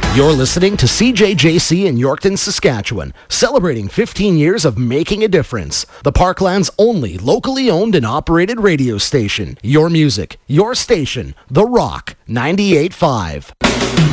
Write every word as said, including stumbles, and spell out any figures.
You're listening to C J J C in Yorkton, Saskatchewan, celebrating fifteen years of making a difference. The Parkland's only locally owned and operated radio station. Your music, your station, The Rock ninety-eight point five.